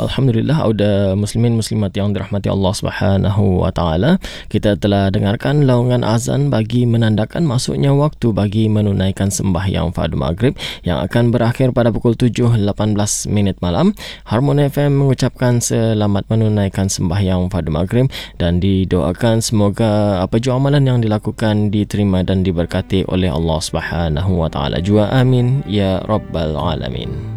Alhamdulillah, auda muslimin muslimat yang dirahmati Allah Subhanahu wa taala. Kita telah dengarkan laungan azan bagi menandakan masuknya waktu bagi menunaikan sembahyang fardu maghrib yang akan berakhir pada pukul 7.18 malam. Harmony FM mengucapkan selamat menunaikan sembahyang fardu maghrib dan didoakan semoga apa jua amalan yang dilakukan diterima dan diberkati oleh Allah Subhanahu wa taala. Jua amin ya rabbal alamin.